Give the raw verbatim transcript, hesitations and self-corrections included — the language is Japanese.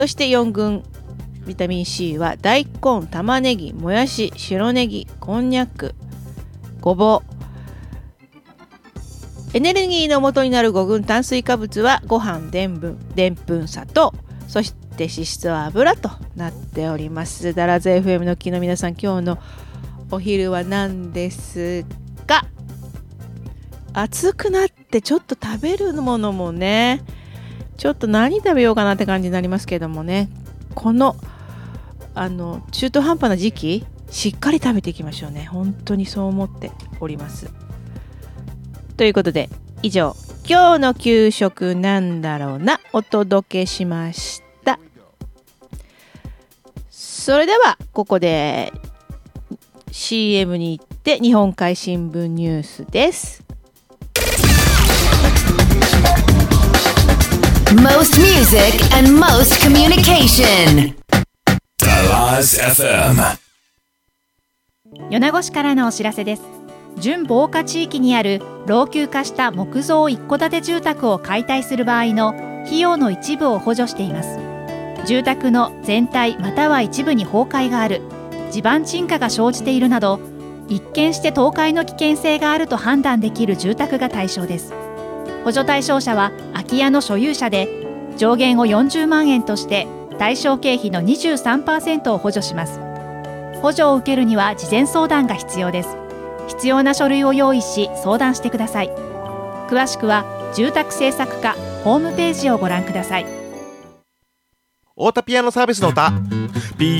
そしてよん群ビタミン C は大根、玉ねぎ、もやし、白ネギ、こんにゃく、ごぼう。エネルギーの元になるご群炭水化物はご飯、でんぷん、でんぷん砂糖、そして脂質は油となっております。ダラズ エフエム の木の皆さん、今日のお昼は何ですか？暑くなってちょっと食べるものもね、ちょっと何食べようかなって感じになりますけどもね、このあの中途半端な時期しっかり食べていきましょうね。本当にそう思っております。ということで以上、今日の給食なんだろうなお届けしました。それではここで シーエム に行って日本海新聞ニュースです。 Most music and most communication。 ダラズ エフエム。 米子市からのお知らせです。準防火地域にある老朽化した木造一戸建て住宅を解体する場合の費用の一部を補助しています。住宅の全体または一部に崩壊がある、地盤沈下が生じているなど、一見して倒壊の危険性があると判断できる住宅が対象です。補助対象者は空き家の所有者で、上限をよんじゅうまんえんとして対象経費の にじゅうさんパーセント を補助します。補助を受けるには事前相談が必要です。必要な書類を用意し相談してください。詳しくは住宅政策課ホームページをご覧ください。 太田ピアノサービスの歌、ピ